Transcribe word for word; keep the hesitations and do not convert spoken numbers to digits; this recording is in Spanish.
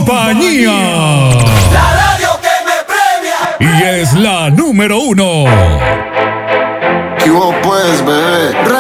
compañía. La radio que me premia. Y es la número uno. ¿Qué hubo pues, bebé?